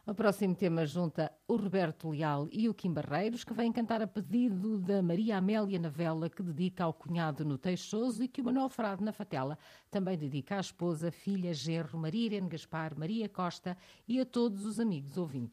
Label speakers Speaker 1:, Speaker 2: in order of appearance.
Speaker 1: O próximo tema junta o Roberto Leal e o Kim Barreiros, que vêm cantar a pedido da Maria Amélia na vela, que dedica ao cunhado no Teixoso, e que o Manuel Frade na Fatela também dedica à esposa, filha, genro, Maria Irene Gaspar, Maria Costa e a todos os amigos ouvintes.